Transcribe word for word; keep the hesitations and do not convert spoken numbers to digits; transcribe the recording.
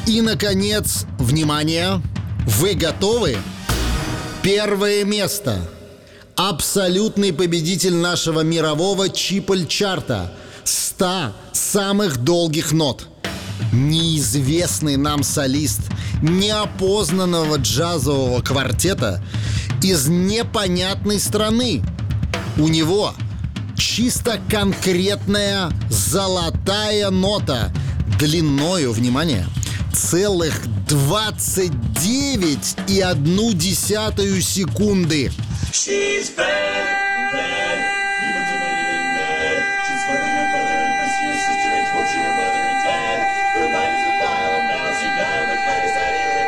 И, наконец, внимание! Вы готовы? Первое место. Абсолютный победитель нашего мирового чиполь-чарта. сто самых долгих нот. Неизвестный нам солист неопознанного джазового квартета из непонятной страны. У него чисто конкретная золотая нота длиною, внимание, целых двадцать девять и одну десятую секунды. She's bad, bad, even tonight in bed. She's fucking up my limb, this year's sister, what's your mother?